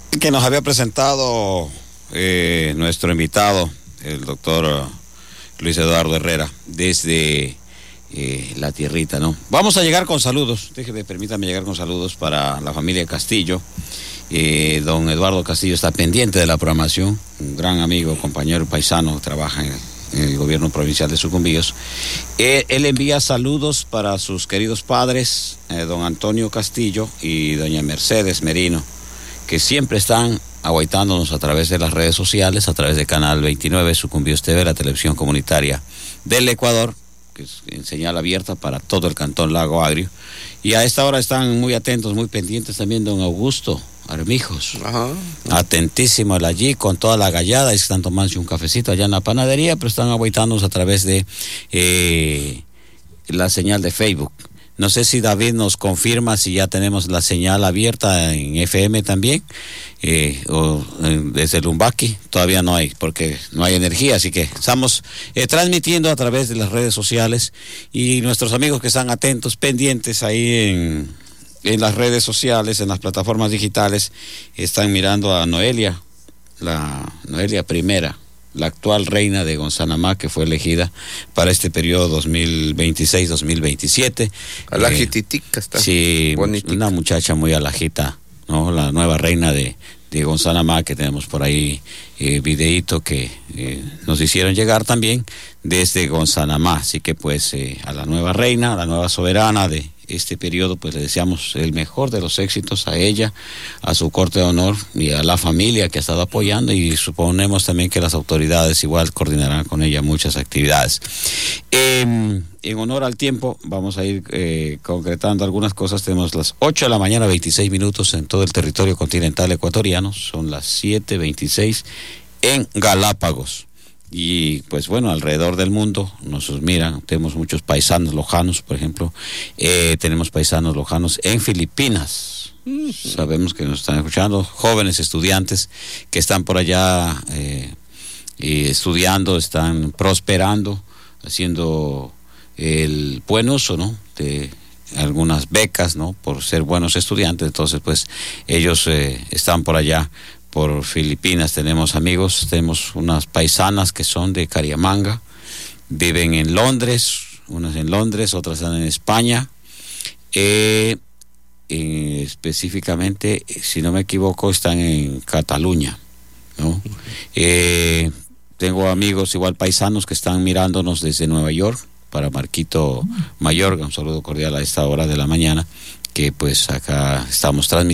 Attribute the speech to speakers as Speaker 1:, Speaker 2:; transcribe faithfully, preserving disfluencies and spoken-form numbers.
Speaker 1: que nos había presentado eh, nuestro invitado, el doctor Luis Eduardo Herrera, desde eh, la tierrita, ¿no? Vamos a llegar con saludos, déjeme, permítame llegar con saludos para la familia Castillo. Eh, don Eduardo Castillo está pendiente de la programación, un gran amigo, compañero paisano, trabaja en, en el gobierno provincial de Sucumbíos. Eh, él envía saludos para sus queridos padres, eh, don Antonio Castillo y doña Mercedes Merino, que siempre están aguaitándonos a través de las redes sociales, a través de Canal veintinueve, Sucumbíos T V, la televisión comunitaria del Ecuador, que es en señal abierta para todo el cantón Lago Agrio. Y a esta hora están muy atentos, muy pendientes también don Augusto Armijos. Ajá. Atentísimo él allí con toda la gallada, y están tomándose un cafecito allá en la panadería, pero están aguaitándonos a través de eh, la señal de Facebook. No sé si David nos confirma si ya tenemos la señal abierta en F M también, eh, o eh, desde Lumbaqui. Todavía no hay, porque no hay energía, así que estamos eh, transmitiendo a través de las redes sociales, y nuestros amigos que están atentos, pendientes ahí en, en las redes sociales, en las plataformas digitales, están mirando a Noelia, la Noelia Primera, la actual reina de Gonzanamá, que fue elegida para este periodo dos mil veintiséis dos mil veintisiete.
Speaker 2: Alajititica está.
Speaker 1: Sí,
Speaker 2: bonitica.
Speaker 1: Una muchacha muy alajita, ¿no? La nueva reina de, de Gonzanamá, que tenemos por ahí eh, videíto que eh, nos hicieron llegar también desde Gonzanamá. Así que pues eh, a la nueva reina, a la nueva soberana de este periodo, pues le deseamos el mejor de los éxitos a ella, a su corte de honor y a la familia que ha estado apoyando, y suponemos también que las autoridades igual coordinarán con ella muchas actividades. Eh, en honor al tiempo, vamos a ir eh, concretando algunas cosas. Tenemos las ocho de la mañana, veintiséis minutos en todo el territorio continental ecuatoriano, son las siete veintiséis en Galápagos. Y pues bueno, alrededor del mundo nos miran, tenemos muchos paisanos lojanos, por ejemplo, eh, tenemos paisanos lojanos en Filipinas, mm. sabemos que nos están escuchando, jóvenes estudiantes que están por allá eh, y estudiando, están prosperando, haciendo el buen uso, ¿no?, de algunas becas, ¿no?, por ser buenos estudiantes. Entonces pues ellos eh, están por allá por Filipinas. Tenemos amigos, tenemos unas paisanas que son de Cariamanga, viven en Londres, unas en Londres, otras están en España, eh, eh, específicamente, si no me equivoco, están en Cataluña, ¿no? Eh, tengo amigos igual paisanos que están mirándonos desde Nueva York, para Marquito Mayorga, un saludo cordial a esta hora de la mañana, que pues acá estamos transmitiendo